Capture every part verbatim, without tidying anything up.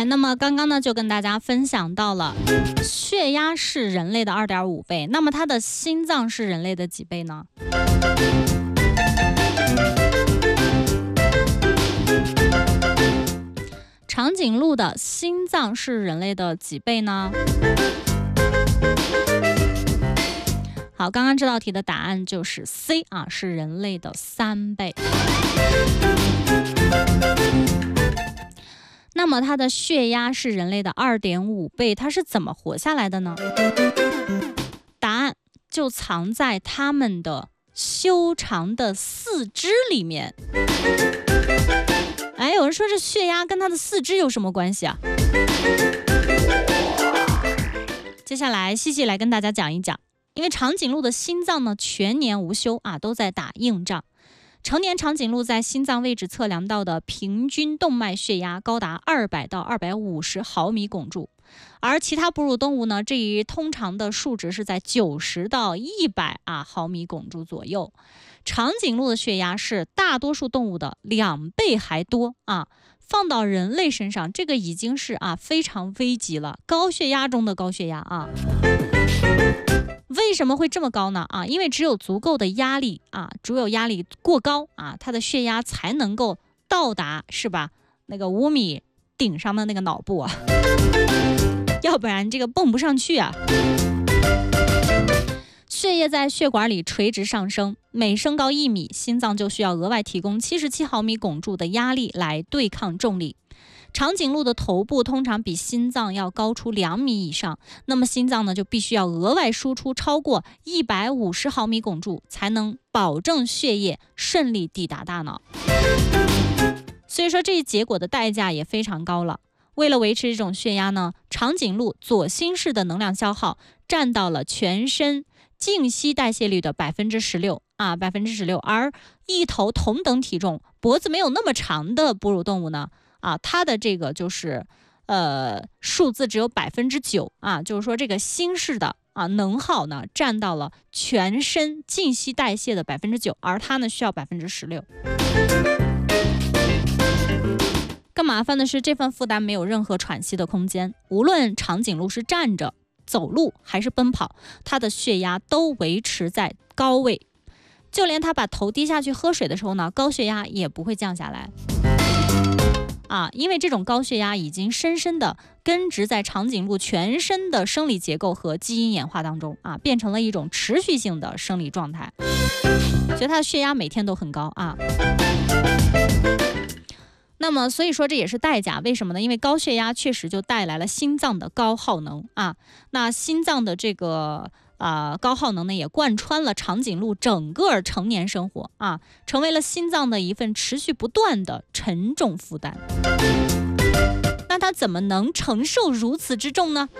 哎，那么刚刚呢就跟大家分享到了，血压是人类的 二点五 倍，那么它的心脏是人类的几倍呢？长颈鹿的心脏是人类的几倍呢？好，刚刚这道题的答案就是 C 啊，是人类的三倍。那么它的血压是人类的 二点五 倍，它是怎么活下来的呢？答案就藏在它们的修长的四肢里面。哎，有人说这血压跟它的四肢有什么关系啊？接下来细细来跟大家讲一讲，因为长颈鹿的心脏呢全年无休啊，都在打硬仗。成年长颈鹿在心脏位置测量到的平均动脉血压高达二百到二百五十毫米汞柱，而其他哺乳动物呢，这一通常的数值是在九十到一百啊毫米汞柱左右。长颈鹿的血压是大多数动物的两倍还多啊，放到人类身上，这个已经是啊非常危急了，高血压中的高血压啊。为什么会这么高呢？啊，因为只有足够的压力啊，只有压力过高啊，它的血压才能够到达，是吧？那个五米顶上的那个脑部啊，要不然这个蹦不上去啊。血液在血管里垂直上升，每升高一米，心脏就需要额外提供七十七毫米汞柱的压力来对抗重力。长颈鹿的头部通常比心脏要高出两米以上，那么心脏呢就必须要额外输出超过一百五十毫米汞柱，才能保证血液顺利抵达大脑。所以说这一结果的代价也非常高了。为了维持这种血压呢，长颈鹿左心室的能量消耗占到了全身静息代谢率的百分之十六啊，百分之十六。而一头同等体重、脖子没有那么长的哺乳动物呢，啊，它的这个就是呃数字只有百分之九啊，就是说这个心室的啊能耗呢占到了全身静息代谢的百分之九，而它呢需要百分之十六。更麻烦的是，这份负担没有任何喘息的空间，无论长颈鹿是站着、走路还是奔跑，它的血压都维持在高位，就连它把头低下去喝水的时候呢，高血压也不会降下来啊，因为这种高血压已经深深的根植在长颈鹿全身的生理结构和基因演化当中啊，变成了一种持续性的生理状态，所以它的血压每天都很高啊。那么所以说这也是代价，为什么呢？因为高血压确实就带来了心脏的高耗能啊，那心脏的这个啊、呃、高耗能呢，也贯穿了长颈鹿整个成年生活啊，成为了心脏的一份持续不断的沉重负担。那它怎么能承受如此之重呢？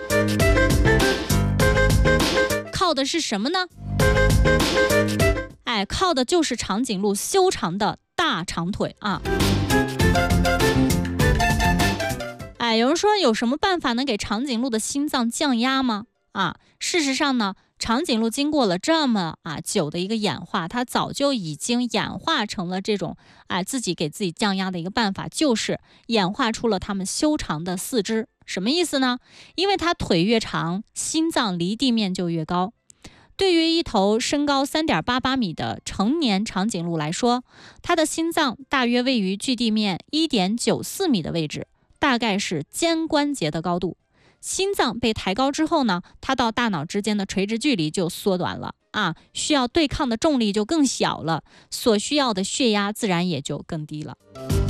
靠的是什么呢？哎，靠的就是长颈鹿修长的大长腿啊。哎，有人说有什么办法能给长颈鹿的心脏降压吗？啊，事实上呢，长颈鹿经过了这么啊久的一个演化，它早就已经演化成了这种啊自己给自己降压的一个办法，就是演化出了它们修长的四肢。什么意思呢？因为它腿越长，心脏离地面就越高。对于一头身高 三点八八米的成年长颈鹿来说，它的心脏大约位于距地面 一点九四米的位置，大概是肩关节的高度。心脏被抬高之后呢，它到大脑之间的垂直距离就缩短了啊，需要对抗的重力就更小了，所需要的血压自然也就更低了。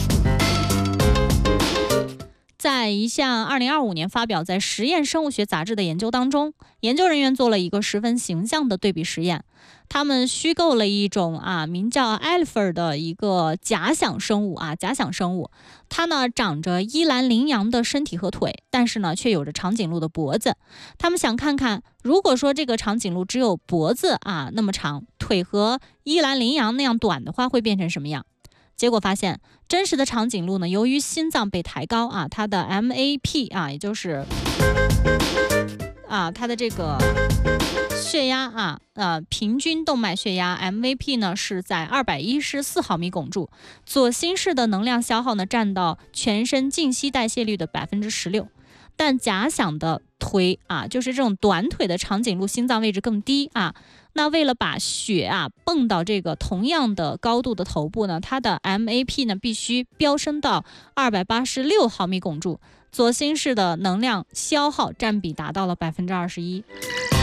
在一项二零二五年发表在《实验生物学杂志》的研究当中，研究人员做了一个十分形象的对比实验。他们虚构了一种啊名叫 Alpha 的一个假想生物啊，假想生物，它呢长着伊兰羚羊的身体和腿，但是呢却有着长颈鹿的脖子。他们想看看，如果说这个长颈鹿只有脖子啊那么长，腿和伊兰羚羊那样短的话，会变成什么样？结果发现，真实的长颈鹿呢，由于心脏被抬高啊，它的 M A P 啊，也就是啊它的这个血压啊，呃，平均动脉血压 M V P 呢是在二百一十四毫米汞柱，左心室的能量消耗呢占到全身静息代谢率的百分之十六。但假想的腿啊，就是这种短腿的长颈鹿心脏位置更低啊。那为了把血啊泵到这个同样的高度的头部呢，它的 M A P 呢必须飙升到二百八十六毫米汞柱，左心室的能量消耗占比达到了百分之二十一。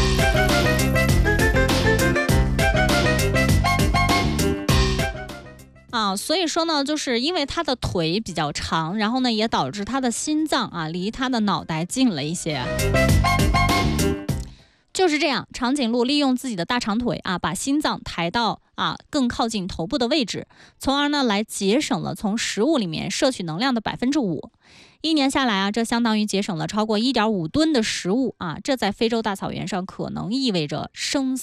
啊，所以说呢，就是因为他的腿比较长，然后呢，也导致他的心脏啊离他的脑袋近了一些。就是这样，长颈鹿利用自己的大长腿啊，把心脏抬到啊更靠近头部的位置，从而呢来节省了从食物里面摄取能量的百分之五。一年下来啊，这相当于节省了超过一点五吨的食物啊，这在非洲大草原上可能意味着生死。